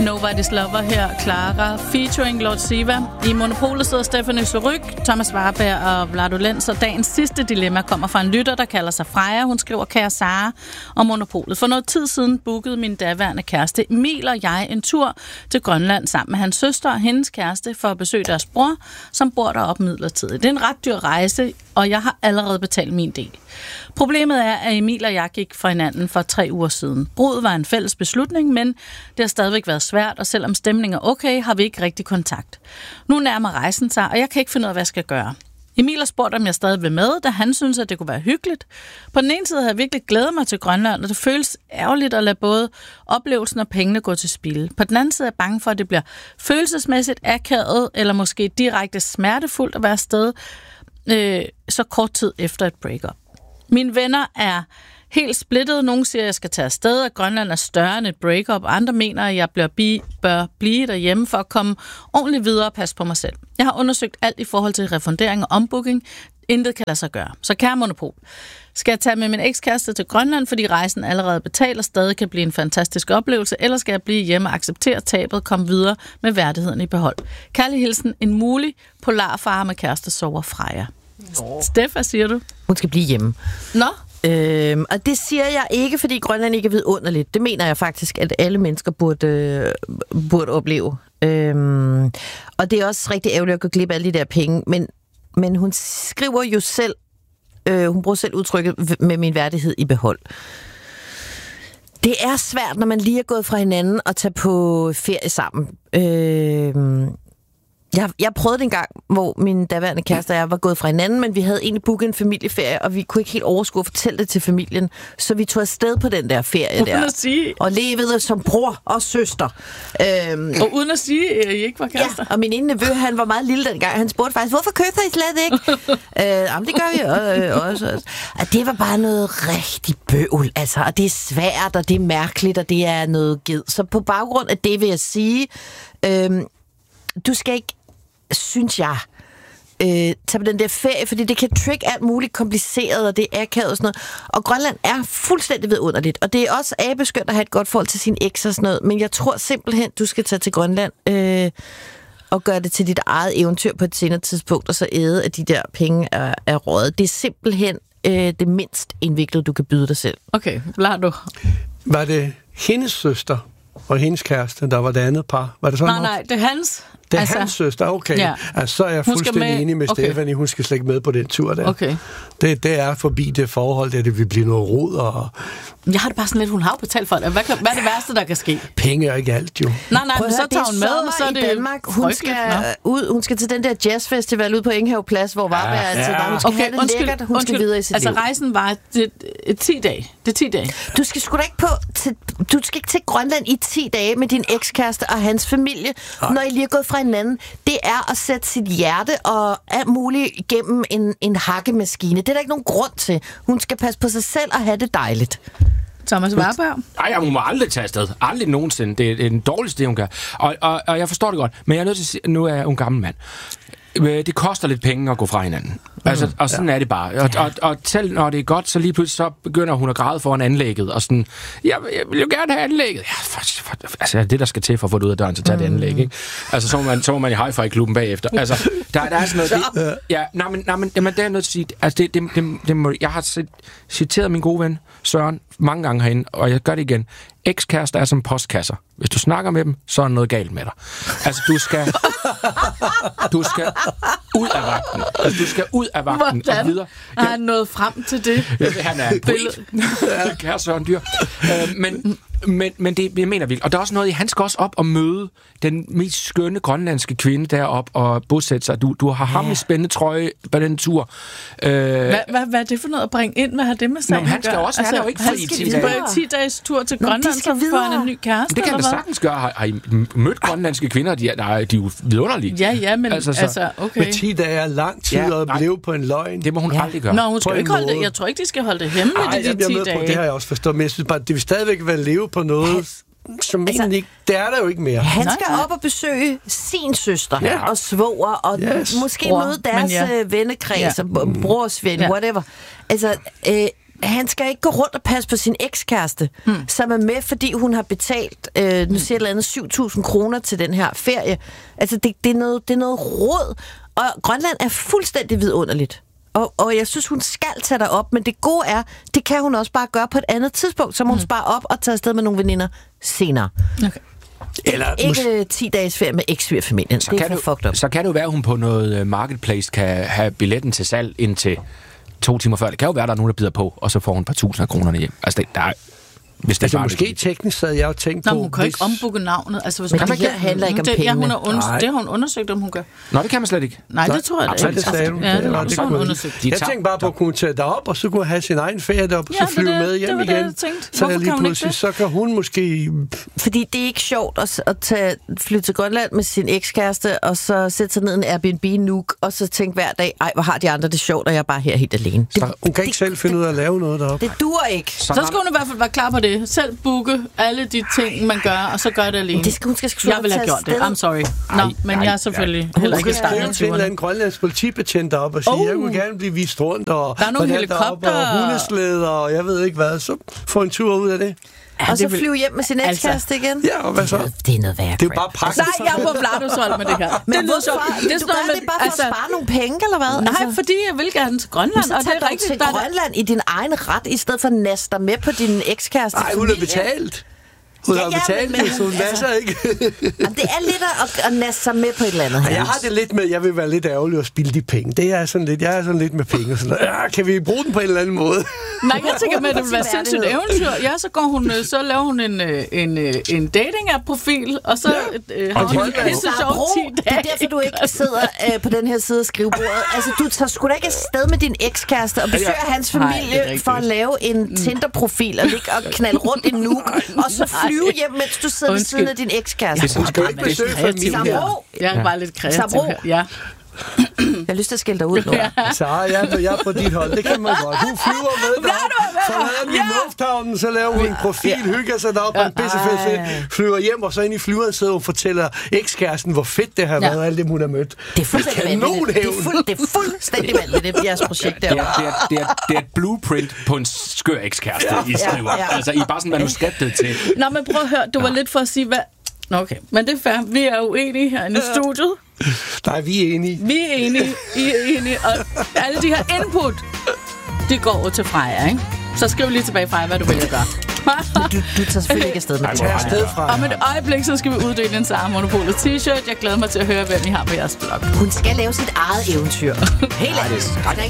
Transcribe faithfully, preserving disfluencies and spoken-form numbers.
Nobody's Lover her, Clara, featuring Lord Siva. I Monopolet sidder Stephanie Suryk, Thomas Warberg og Vlado Lenz, og dagens sidste dilemma kommer fra en lytter, der kalder sig Freja. Hun skriver, kære Sara og Monopolet. For noget tid siden bookede min daværende kæreste Emil og jeg en tur til Grønland sammen med hans søster og hendes kæreste for at besøge deres bror, som bor deroppe midlertidigt. Det er en ret dyr rejse, og jeg har allerede betalt min del. Problemet er, at Emil og jeg gik fra hinanden for tre uger siden. Bruddet var en fælles beslutning, men det har stadigvæk været svært, og selvom stemningen er okay, har vi ikke rigtig kontakt. Nu nærmer rejsen sig, og jeg kan ikke finde ud af, hvad jeg skal gøre. Emil har spurgt, om jeg stadig vil med, da han synes, at det kunne være hyggeligt. På den ene side har jeg virkelig glædet mig til Grønland, og det føles ærgerligt at lade både oplevelsen og pengene gå til spilde. På den anden side er jeg bange for, at det bliver følelsesmæssigt akavet, eller måske direkte smertefuldt at være afsted øh, så kort tid efter et breakup. Mine venner er helt splittet. Nogle siger, at jeg skal tage afsted, at Grønland er større end et breakup. Andre mener, at jeg bør, bi- bør blive derhjemme for at komme ordentligt videre og passe på mig selv. Jeg har undersøgt alt i forhold til refundering og ombooking. Intet kan lade sig gøre. Så kære Monopol, skal jeg tage med min ekskæreste til Grønland, fordi rejsen allerede betalt og stadig kan blive en fantastisk oplevelse, eller skal jeg blive hjemme og acceptere tabet og komme videre med værdigheden i behold? Kærlig hilsen, en mulig polarfar med kæreste sover Freja. Oh. Steff, hvad siger du? Hun skal blive hjemme. Nå? Øhm, og det siger jeg ikke, fordi Grønland ikke er vidunderligt. Det mener jeg faktisk, at alle mennesker burde, øh, burde opleve. Øhm, og det er også rigtig ærgerligt at gå glip af alle de der penge. Men, men hun skriver jo selv, øh, hun bruger selv udtrykket med min værdighed i behold. Det er svært, når man lige er gået fra hinanden og tage på ferie sammen. Øh, Jeg, jeg prøvede det en gang, hvor min daværende kæreste og jeg var gået fra hinanden, men vi havde egentlig booket en familieferie, og vi kunne ikke helt overskue at fortælle det til familien. Så vi tog afsted på den der ferie uden der. At sige. Og levede som bror og søster. Øhm, og uden at sige, at I ikke var kærester. Ja, og min ene nevø, han var meget lille dengang. Han spurgte faktisk, hvorfor kysser I slet ikke? øh, jamen, det gør vi også. også. Og det var bare noget rigtig bøvl, altså. Og det er svært, og det er mærkeligt, og det er noget ged. Så på baggrund af det vil jeg sige, øhm, du skal ikke, synes jeg, øh, tage på den der ferie, fordi det kan trigge alt muligt kompliceret, og det er akavet og sådan noget. Og Grønland er fuldstændig vidunderligt, og det er også abeskønt at have et godt forhold til sin eks og sådan noget, men jeg tror simpelthen, du skal tage til Grønland øh, og gøre det til dit eget eventyr på et senere tidspunkt, og så æde, at de der penge er, er røget. Det er simpelthen øh, det mindst indviklede, du kan byde dig selv. Okay, lad du. Var det hendes søster og hendes kæreste, der var det andet par? Var det sådan nej, noget? nej, det er hans. Det er altså, hans søster, okay. Ja. Altså, så er jeg fuldstændig med... enig med okay. Stephanie, hun skal slet ikke med på den tur der. Okay. Det, det er forbi det forhold, der det vil blive noget rod. Og... Jeg har det bare sådan lidt, hun har betalt for det. Hvad, kan, hvad er det værste, der kan ske? Penge er ikke alt, jo. Nej, nej, men så tager hun med, og så er det Danmark. Hun skal, ud, hun skal til den der jazzfestival ud på Enghave Plads, hvor Varberg ja, er til. Ja. Hun skal okay, have det undskyld, lækkert, hun undskyld. skal videre i sit altså, liv. Altså, rejsen var ti dage. Det er ti dage. Du skal sgu da ikke på... Til, du skal ikke til Grønland i ti dage med din ekskæreste og hans familie, nej. Når I lige er gået fra hinanden. Det er at sætte sit hjerte og alt muligt igennem en, en hakkemaskine. Det er der ikke nogen grund til. Hun skal passe på sig selv og have det dejligt. Thomas Warberg? Nej, hun må aldrig tage afsted. Aldrig nogensinde. Det er den dårligste, det hun gør. Og, og, og jeg forstår det godt, men jeg er nødt til at sige, nu er jeg en gammel mand. Det koster lidt penge at gå fra hinanden. Altså, og sådan ja. er det bare. Og, og, og selv når det er godt, så lige pludselig så begynder hun at græde foran anlægget. Og sådan, jeg, jeg vil jo gerne have anlægget. Ja, for, for, altså, det der skal til for at få det ud af døren, så tager det anlæg, ikke? Altså, så må man, så må man i hi-fi-klubben bagefter. Altså, der, der er sådan noget... Det, ja, nej, men, nej, men jamen, det er nødt til at sige... Altså, det, det, det, det må, jeg har citeret min gode ven, Søren, mange gange herinde, og jeg gør det igen. Ekskærester er som postkasser. Hvis du snakker med dem, så er noget galt med dig. Altså, du skal... Du skal ud af vagten. Altså, du skal ud af vagten Hvordan og videre. Hvordan har han nået frem til det? Ja, han er en poet. Kære Søren Dyr. Øh, men, men, men det jeg mener virkelig. Og der er også noget, han skal også op og møde den mest skønne grønlandske kvinde derop og bosætte sig. Du, du har ham i spændende trøje på den tur. Øh, hvad, hvad, hvad er det for noget at bringe ind med at have det med sagen? Nå, han skal også, altså, han er jo ikke fri i ti dage. Han skal ti dages tur til Grønland, så får han en ny kæreste. Det kan han sagtens gøre. Har, har I mødt grønlandske kvinder? De er, nej, de er jo vidunderlige. Ja, ja, men altså, altså okay. Men ti dage er lang tid ja, at leve på en løgn. Det må hun ja. aldrig gøre. Nå, hun skal ikke holde det. Jeg tror ikke, de skal holde det hemmeligt i de ti dage. Det har jeg også forstået, men jeg synes bare, det vil stadigvæk være at leve på noget... Som altså, ikke, det er der jo ikke mere. Han skal nej, nej. op og besøge sin søster ja. og svoger, og yes. måske Bror, møde deres ja. vennekreds, ja. brorsven, ja. whatever. Altså, øh, han skal ikke gå rundt og passe på sin ekskæreste, hmm. som er med, fordi hun har betalt, øh, nu siger jeg et eller andet, syv tusind kroner til den her ferie. Altså, det, det, er noget, det er noget råd, og Grønland er fuldstændig vidunderligt. Og, og jeg synes, hun skal tage dig op, men det gode er, det kan hun også bare gøre på et andet tidspunkt, så må hun mm. spare op og tage afsted med nogle veninder senere. Okay. Eller ikke mås- ti dages ferie med eks-svigerfamilien. Det er for fucked up. Så kan det jo være, at hun på noget marketplace kan have billetten til salg indtil to timer før. Det kan jo være, at der er nogen, der bider på, og så får hun et par tusind af kronerne hjem. Altså, det, der er... Hvis det altså, er måske teknisk havde jeg jo tænkt på... Nå, hun kan hvis... ikke ombooke navnet. Altså, hvis men man det her handler ikke om det, penge. Ja, hun har under, det har hun undersøgt, om hun gør. Nå, det kan man slet ikke. Nej, det tror jeg Nej, det, det sagde hun. Ja, det, det, det, det, hun undersøgt. Jeg tænkte bare på, at kunne tage derop, og så kunne have sin egen ferie derop, og ja, så flyve det, med hjem det igen. Det, jeg så jeg lige pludselig, så kan hun måske... Fordi det er ikke sjovt at, at tage, flytte til Grønland med sin ekskæreste, og så sætte sig ned i en Airbnb Nuuk, og så tænke hver dag, ej, hvor har de andre det sjovt, og jeg er bare her helt alene. Det, så hun kan ikke det, selv finde ud af at lave noget deroppe. Det dur ikke. Så skal hun i hvert fald være klar på det. Selv booke alle de ting, man gør, og så gør det alene. Det skal, hun skal, skal jeg vil have gjort det. I'm sorry. Nå, men ej, jeg er selvfølgelig ej, heller ikke i starten af tyverne. Hun skal til en eller anden grønlandsk politibetjent deroppe og sige, oh. jeg vil gerne blive vist rundt, og der er nogle helikopter og hundeslæder, og jeg ved ikke hvad. Så få en tur ud af det. Ja, og så vil... flyve hjem med sin ekskæreste igen? Ja, og hvad så? Det er noget værd. Det er jo bare praktisk. Nej, jeg er på Blardushold med det her. Men det lyder så... Det er sådan noget, det bare for altså... at spare nogle penge, eller hvad? Nej, altså... fordi jeg vil gerne til Grønland, så og det er rigtigt. til Grønland i din egen ret, i stedet for at næste dig med på din ekskæreste. Nej, hun er betalt. Hun ja, har ja, betalt men, det, så hun altså, masser ikke. Jamen, det er lidt at, at næste sig med på et eller andet. Jeg har det lidt med, jeg vil være lidt ærgerlig at spilde de penge. Det er sådan lidt, jeg er sådan lidt med penge. Sådan, ja, kan vi bruge den på en eller anden måde? Nej, jeg tænker med, at det vil være sindssygt eventyr. Ja, så går hun, så laver hun en, en, en dating-app-profil, og så ja. øh, har hun en pisse sjov ti dage. Det er derfor, du ikke sidder øh, på den her side af skrivebordet. Altså, du tager sgu da ikke afsted med din ekskæreste og besøger ja. hans familie Nej, for at lave en Tinder-profil og ligge og knalde rundt i Nuuk, og så flyve hjem, mens du sidder ved siden af din ekskæreste. Hun skal ikke besøge familien. Jeg er bare lidt kreativ her. Ja. Jeg har lyst til at skælde dig ud nu. Ja. Så jeg er, jeg er på dit hold. Det kan man godt. Hun flyver med derop, så lader den i lufthavnen, så laver hun en profil, ja. hygger sig derop, og en pissefed fedt, flyver hjem, og så ind i flyveren sidder hun og fortæller ekskæresten, hvor fedt det har været, ja. alt det, hun har mødt. Det er fuldstændig vanvittigt. Det er, fuld, det er fuldstændig vanvittigt, det jeres projekt der. Det er, det, er, det, er, det er et blueprint på en skør ekskæreste, ja. I skriver. Ja, ja. Altså, I er bare sådan manuskriptet til. Nå, men prøv at høre, du var lidt for at sige, hvad... Okay, men det er fair. Vi er uenige herinde i studiet. Nej, vi er enige. Vi er enige. I er enige. Og alle de her input, de går over til Freja, ikke? Så skriv lige tilbage, Freja, hvad du vil gøre. du, du tager selvfølgelig ikke afsted med det. Tager afsted fra. Om et øjeblik, så skal vi uddele en Sara Monopolet t-shirt. Jeg glæder mig til at høre, hvem I har på jeres blog. Hun skal lave sit eget eventyr. Helt ærligt.